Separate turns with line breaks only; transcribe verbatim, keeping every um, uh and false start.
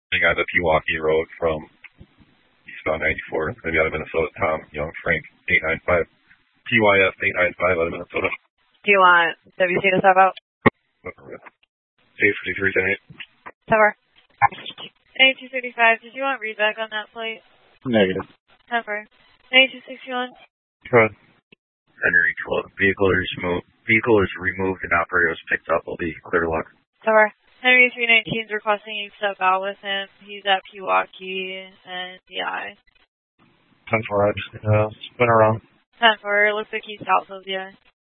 on the Pewaukee Road from eastbound ninety-four. It's going to be out of Minnesota. Tom Young Frank eight nine five. P Y F eight nine five out of Minnesota.
Do you want W C to step out?
eight fifty-three ten eight.
Cover. A two thirty-five, did you want readback on that plate?
Negative.
Cover. A two sixty-one.
Good.
Henry twelve. Vehicle is removed. Vehicle is removed and operator was picked up. Will be clear to luck.
Cover. Henry three nineteen is requesting you step out with him. He's at Pewaukee and D I.
ten four, I just uh, spin around.
ten four, looks like he's south of the